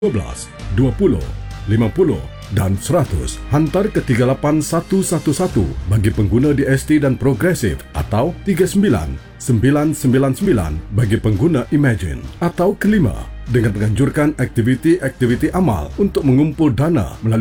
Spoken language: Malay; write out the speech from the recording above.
12, 20, 50 dan 100 hantar ke 38111 bagi pengguna DST dan Progresif atau 39999 bagi pengguna Imagine atau kelima dengan menganjurkan aktiviti-aktiviti amal untuk mengumpul dana melalui